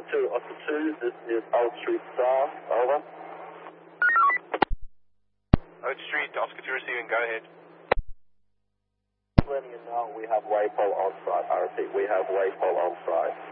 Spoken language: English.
Oscar 2, this is Old Street Star, over. Old Street, Oscar 2 receiving, go ahead. Letting you know we have Waypole on site. I repeat, we have Waypole on site.